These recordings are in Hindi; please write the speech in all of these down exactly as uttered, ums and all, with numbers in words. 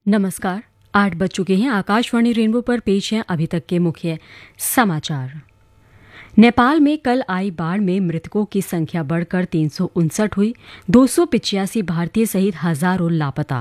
नमस्कार। आठ बज चुके हैं। आकाशवाणी रेनबो पर पेश हैं अभी तक के मुख्य समाचार। नेपाल में कल आई बाढ़ में मृतकों की संख्या बढ़कर तीन सौ उनसठ हुई। दो सौ पिचासी भारतीय सहित हजारों लापता।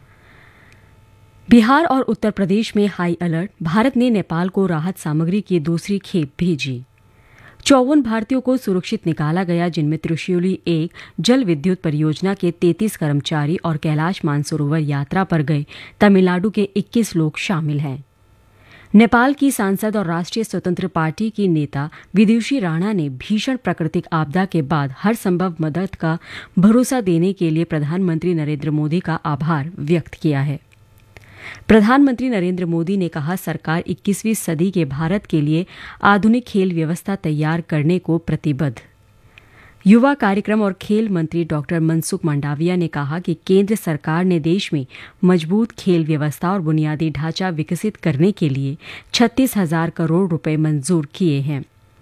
बिहार और उत्तर प्रदेश में हाई अलर्ट। भारत ने नेपाल को राहत सामग्री की दूसरी खेप भेजी। चौवन भारतीयों को सुरक्षित निकाला गया, जिनमें त्रिशूली एक जल विद्युत परियोजना के तैंतीस कर्मचारी और कैलाश मानसरोवर यात्रा पर गए तमिलनाडु के इक्कीस लोग शामिल हैं। नेपाल की सांसद और राष्ट्रीय स्वतंत्र पार्टी की नेता विदुषी राणा ने भीषण प्राकृतिक आपदा के बाद हर संभव मदद का भरोसा देने के लिए प्रधानमंत्री नरेंद्र मोदी का आभार व्यक्त किया है। प्रधानमंत्री नरेंद्र मोदी ने कहा, सरकार इक्कीसवीं सदी के भारत के लिए आधुनिक खेल व्यवस्था तैयार करने को प्रतिबद्ध। युवा कार्यक्रम और खेल मंत्री डॉक्टर मनसुख मंडाविया ने कहा कि केंद्र सरकार ने देश में मजबूत खेल व्यवस्था और बुनियादी ढांचा विकसित करने के लिए छत्तीस हजार करोड़ रुपए मंजूर किए हैं।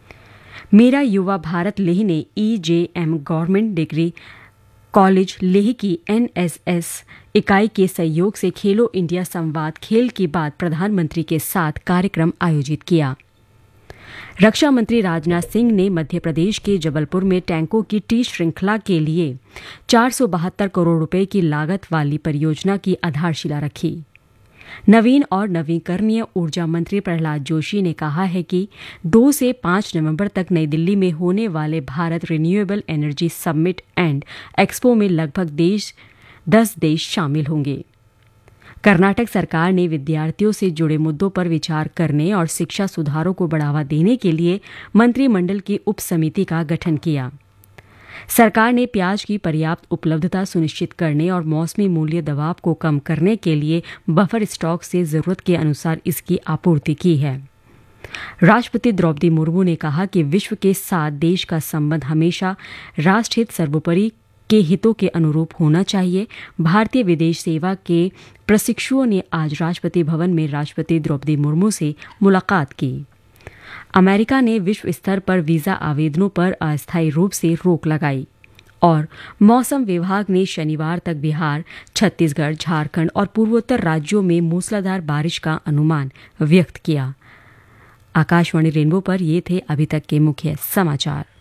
मेरा युवा भारत लेह ने ई जे M government degree college Leh की एन एस एस इकाई के सहयोग से खेलो इंडिया संवाद खेल की बात प्रधानमंत्री के साथ कार्यक्रम आयोजित किया। रक्षा मंत्री राजनाथ सिंह ने मध्य प्रदेश के जबलपुर में टैंकों की टी श्रृंखला के लिए चार सौ बहत्तर करोड़ रुपए की लागत वाली परियोजना की आधारशिला रखी। नवीन और नवीकरणीय ऊर्जा मंत्री प्रहलाद जोशी ने कहा है कि दो से पाँच नवंबर तक नई दिल्ली में होने वाले Bharat renewable energy summit and expo में लगभग देश दस देश शामिल होंगे। कर्नाटक सरकार ने विद्यार्थियों से जुड़े मुद्दों पर विचार करने और शिक्षा सुधारों को बढ़ावा देने के लिए मंत्रिमंडल की उप समिति का गठन किया। सरकार ने प्याज की पर्याप्त उपलब्धता सुनिश्चित करने और मौसमी मूल्य दबाव को कम करने के लिए बफर स्टॉक से जरूरत के अनुसार इसकी आपूर्ति की है। राष्ट्रपति द्रौपदी मुर्मू ने कहा कि विश्व के साथ देश का संबंध हमेशा राष्ट्रहित सर्वोपरि के हितों के अनुरूप होना चाहिए। भारतीय विदेश सेवा के प्रशिक्षुओं ने आज राष्ट्रपति भवन में राष्ट्रपति द्रौपदी मुर्मू से मुलाकात की। अमेरिका ने विश्व स्तर पर वीजा आवेदनों पर अस्थायी रूप से रोक लगाई और मौसम विभाग ने शनिवार तक बिहार, छत्तीसगढ़, झारखंड और पूर्वोत्तर राज्यों में मूसलाधार बारिश का अनुमान व्यक्त किया। आकाशवाणी रेनबो पर ये थे अभी तक के मुख्य समाचार।